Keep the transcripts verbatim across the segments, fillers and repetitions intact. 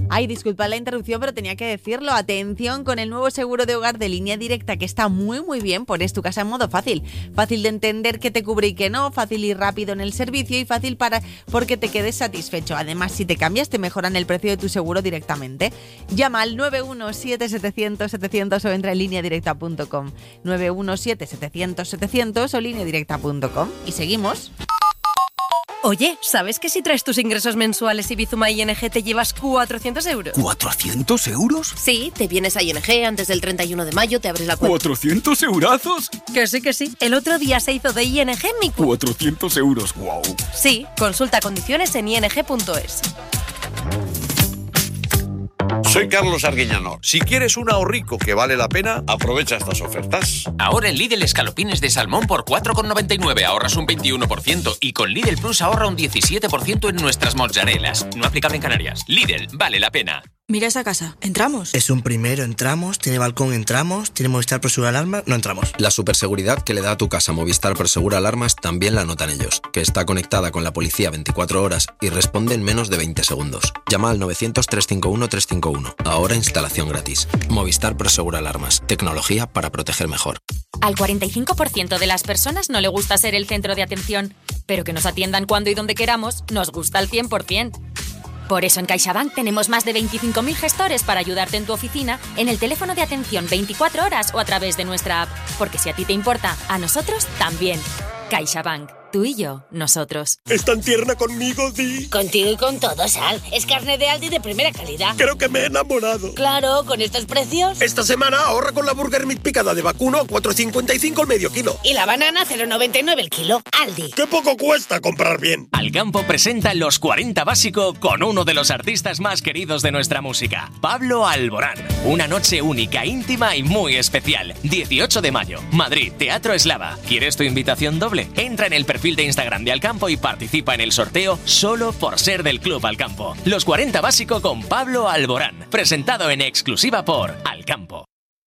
Ay, disculpa la interrupción, pero tenía que decirlo. Atención con el nuevo seguro de hogar de Línea Directa, que está muy muy bien. Pones tu casa en modo fácil. Fácil de entender qué te cubre y qué no, fácil y rápido en el servicio y fácil para porque te quedes satisfecho. Además, si te cambias, te mejoran el precio de tu seguro directamente. Llama al nueve uno siete setecientos setecientos o entra en línea directa punto com. nueve uno siete setecientos setecientos o línea directa punto com. Y seguimos. Oye, ¿sabes que si traes tus ingresos mensuales y Bizuma I N G te llevas cuatrocientos euros? ¿cuatrocientos euros? Sí, te vienes a I N G antes del treinta y uno de mayo, te abres la cuenta. ¿cuatrocientos eurazos? Que sí, que sí. El otro día se hizo de I N G mi cuenta. cuatrocientos euros, wow. Sí, consulta condiciones en i n g punto es. Soy Carlos Arguiñano. Si quieres un ahorrico que vale la pena, aprovecha estas ofertas. Ahora en Lidl escalopines de salmón por cuatro con noventa y nueve ahorras un veintiuno por ciento y con Lidl Plus ahorra un diecisiete por ciento en nuestras mozzarelas. No aplicable en Canarias. Lidl, vale la pena. Mira esa casa. ¿Entramos? Es un primero, entramos. Tiene balcón, entramos. Tiene Movistar Prosegura Alarmas, no entramos. La superseguridad que le da a tu casa Movistar Prosegura Alarmas también la notan ellos, que está conectada con la policía veinticuatro horas y responde en menos de veinte segundos. Llama al novecientos, trescientos cincuenta y uno, trescientos cincuenta y uno. Ahora instalación gratis. Movistar Prosegura Alarmas. Tecnología para proteger mejor. Al cuarenta y cinco por ciento de las personas no le gusta ser el centro de atención, pero que nos atiendan cuando y donde queramos nos gusta al cien por ciento. Por eso en CaixaBank tenemos más de veinticinco mil gestores para ayudarte en tu oficina, en el teléfono de atención veinticuatro horas o a través de nuestra app. Porque si a ti te importa, a nosotros también. CaixaBank. Tú y yo, nosotros. ¿Es tan tierna conmigo, Di? Contigo y con todo, Sal. Es carne de Aldi de primera calidad. Creo que me he enamorado. Claro, con estos precios. Esta semana ahorra con la Burger Meat picada de vacuno a cuatro cincuenta y cinco el medio kilo. Y la banana a cero noventa y nueve el kilo. Aldi. ¡Qué poco cuesta comprar bien! Alcampo presenta Los cuarenta Básico con uno de los artistas más queridos de nuestra música, Pablo Alborán. Una noche única, íntima y muy especial. dieciocho de mayo, Madrid, Teatro Eslava. ¿Quieres tu invitación doble? Entra en el perfil de Instagram de Alcampo y participa en el sorteo solo por ser del Club Alcampo. Los cuarenta Básico con Pablo Alborán, presentado en exclusiva por Alcampo.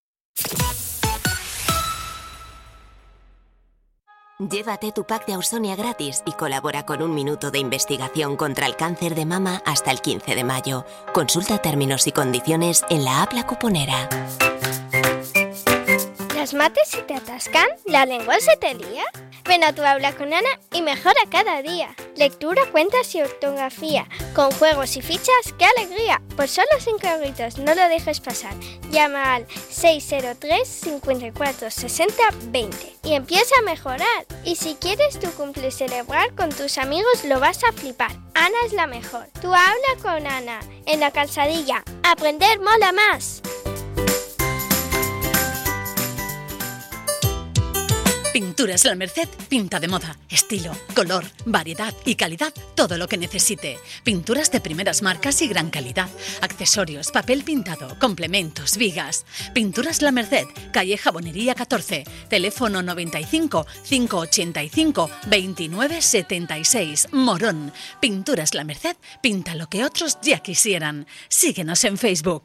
Llévate tu pack de Ausonia gratis y colabora con un minuto de investigación contra el cáncer de mama hasta el quince de mayo. Consulta términos y condiciones en la app La Cuponera. ¿Las mates se te atascan? ¿La lengua se te lía? Ven a tu aula con Ana y mejora cada día. Lectura, cuentas y ortografía. Con juegos y fichas, ¡qué alegría! Por solo cinco euritos, no lo dejes pasar. Llama al seis cero tres, cinco cuatro, seis cero, veinte y empieza a mejorar. Y si quieres tu cumple celebrar con tus amigos, lo vas a flipar. Ana es la mejor. Tu aula con Ana, en la calzadilla. Aprender mola más. Pinturas La Merced pinta de moda, estilo, color, variedad y calidad, todo lo que necesite. Pinturas de primeras marcas y gran calidad, accesorios, papel pintado, complementos, vigas. Pinturas La Merced, calle Jabonería catorce, teléfono noventa y cinco, cinco ochenta y cinco, veintinueve setenta y seis, Morón. Pinturas La Merced, pinta lo que otros ya quisieran. Síguenos en Facebook.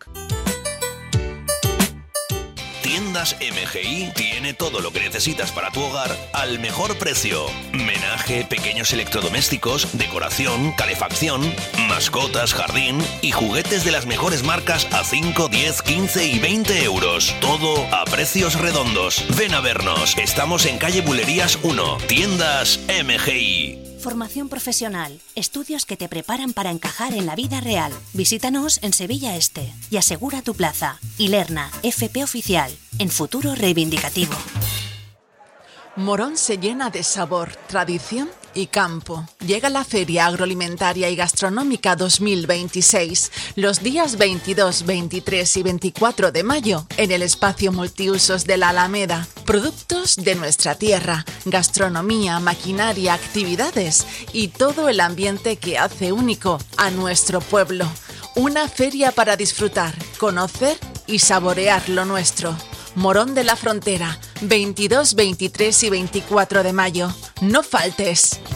Tiendas M G I tiene todo lo que necesitas para tu hogar al mejor precio. Menaje, pequeños electrodomésticos, decoración, calefacción, mascotas, jardín y juguetes de las mejores marcas a cinco, diez, quince y veinte euros. Todo a precios redondos. Ven a vernos. Estamos en calle Bulerías uno. Tiendas M G I. Formación profesional, estudios que te preparan para encajar en la vida real. Visítanos en Sevilla Este y asegura tu plaza. Ilerna, F P Oficial, en futuro reivindicativo. Morón se llena de sabor, tradición y campo. Llega la Feria Agroalimentaria y Gastronómica dos mil veintiséis, los días veintidós, veintitrés y veinticuatro de mayo, en el espacio multiusos de la Alameda. Productos de nuestra tierra, gastronomía, maquinaria, actividades y todo el ambiente que hace único a nuestro pueblo. Una feria para disfrutar, conocer y saborear lo nuestro. Morón de la Frontera, veintidós, veintitrés y veinticuatro de mayo. No faltes.